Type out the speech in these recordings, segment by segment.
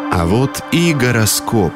А вот и гороскоп.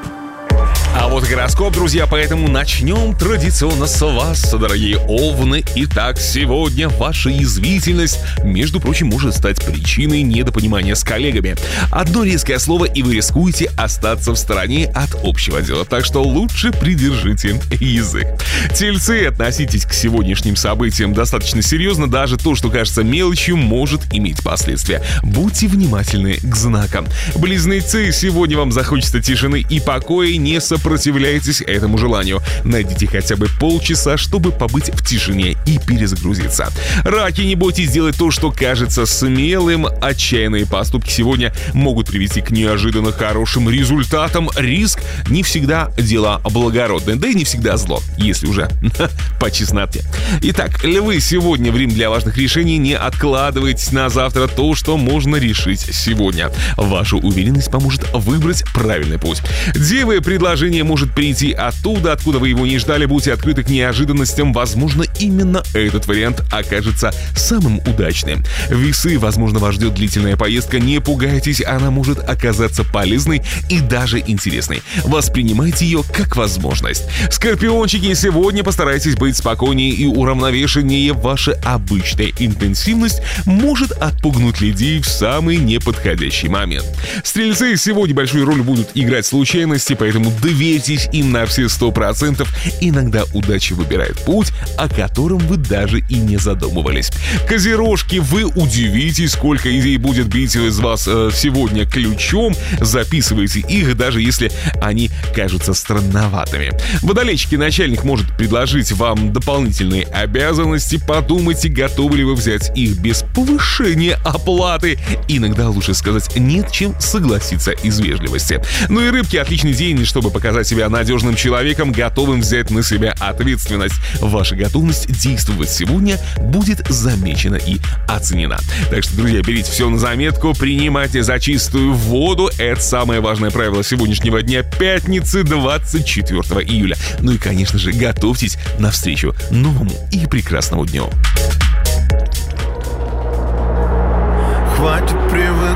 А вот гороскоп, друзья, поэтому начнем традиционно с вас, дорогие овны. Итак, сегодня ваша язвительность, между прочим, может стать причиной недопонимания с коллегами. Одно резкое слово, и вы рискуете остаться в стороне от общего дела, так что лучше придержите язык. Тельцы, относитесь к сегодняшним событиям достаточно серьезно, даже то, что кажется мелочью, может иметь последствия. Будьте внимательны к знакам. Близнецы, сегодня вам захочется тишины и покоя, не сопротивляйтесь этому желанию. Найдите хотя бы полчаса, чтобы побыть в тишине и перезагрузиться. Раки, не бойтесь делать то, что кажется смелым. Отчаянные поступки сегодня могут привести к неожиданно хорошим результатам. Риск не всегда дело благородное, да и не всегда зло, если уже по чесноте. Итак, львы, сегодня время для важных решений. Не откладывайте на завтра то, что можно решить сегодня. Ваша уверенность поможет выбрать правильный путь. Девы, предложение может прийти оттуда, откуда вы его не ждали. Будьте открыты к неожиданностям. Возможно, именно этот вариант окажется самым удачным. Весы, возможно, вас ждет длительная поездка. Не пугайтесь, она может оказаться полезной и даже интересной. Воспринимайте ее как возможность. Скорпиончики, сегодня постарайтесь быть спокойнее и уравновешеннее. Ваша обычная интенсивность может отпугнуть людей в самый неподходящий момент. Стрельцы, сегодня большую роль будут играть случайности, поэтому доверьтесь им на все 100%. Иногда удача выбирает путь, о котором вы даже и не задумывались. Козерожки, вы удивитесь, сколько идей будет бить из вас сегодня ключом. Записывайте их, даже если они кажутся странноватыми. Водолейчики, начальник может предложить вам дополнительные обязанности. Подумайте, готовы ли вы взять их без повышения оплаты. Иногда лучше сказать «нет», чем согласиться из вежливости. Ну и рыбки, отличный день, чтобы показать себя надежным человеком, готовым взять на себя ответственность. Ваша готовность действовать сегодня будет замечена и оценена. Так что, друзья, берите все на заметку, принимайте за чистую воду. Это самое важное правило сегодняшнего дня, пятницы, 24 июля. Ну и, конечно же, готовьтесь навстречу новому и прекрасному дню. Хватит привыкать.